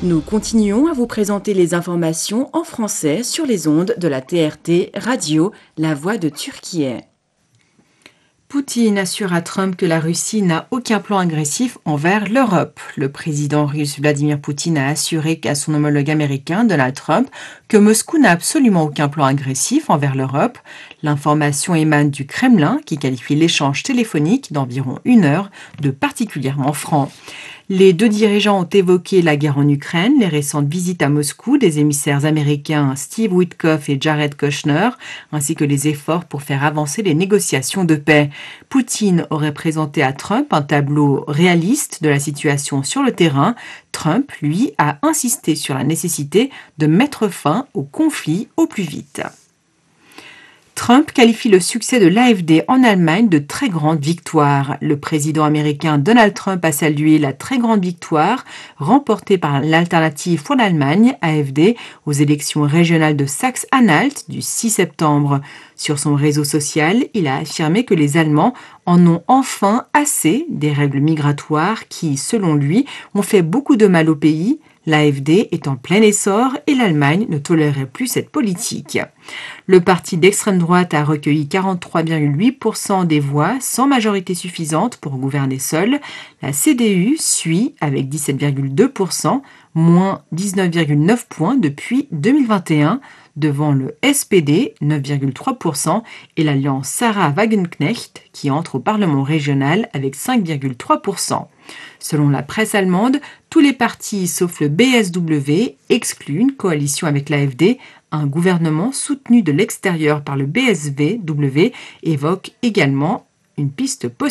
Nous continuons à vous présenter les informations en français sur les ondes de la TRT Radio, la voix de Turquie. Poutine assure à Trump que la Russie n'a aucun plan agressif envers l'Europe. Le président russe Vladimir Poutine a assuré à son homologue américain Donald Trump que Moscou n'a absolument aucun plan agressif envers l'Europe. L'information émane du Kremlin qui qualifie l'échange téléphonique d'environ 1 heure de particulièrement franc. Les deux dirigeants ont évoqué la guerre en Ukraine, les récentes visites à Moscou des émissaires américains Steve Witkoff et Jared Kushner, ainsi que les efforts pour faire avancer les négociations de paix. Poutine aurait présenté à Trump un tableau réaliste de la situation sur le terrain. Trump, lui, a insisté sur la nécessité de mettre fin au conflit au plus vite. Trump qualifie le succès de l'AfD en Allemagne de très grande victoire. Le président américain Donald Trump a salué la très grande victoire remportée par l'Alternative pour l'Allemagne, AfD, aux élections régionales de Saxe-Anhalt du 6 septembre. Sur son réseau social, il a affirmé que les Allemands en ont enfin assez des règles migratoires qui, selon lui, ont fait beaucoup de mal au pays. L'AfD est en plein essor et l'Allemagne ne tolérerait plus cette politique. Le parti d'extrême droite a recueilli 43,8% des voix sans majorité suffisante pour gouverner seul. La CDU suit avec 17,2%, moins 19,9 points depuis 2021, devant le SPD, 9,3%, et l'alliance Sarah Wagenknecht, qui entre au Parlement régional avec 5,3%. Selon la presse allemande, tous les partis sauf le BSW excluent une coalition avec l'AfD. Un gouvernement soutenu de l'extérieur par le BSW évoque également une piste possible.